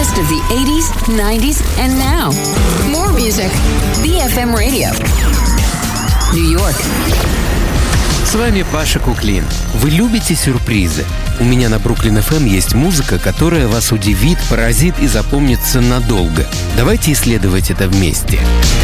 best of the 80s, 90s, and now. More music. BFM Radio. New York. С вами Паша Куклин. Вы любите сюрпризы? У меня на Бруклин FM есть музыка, которая вас удивит, поразит и запомнится надолго. Давайте исследовать это вместе.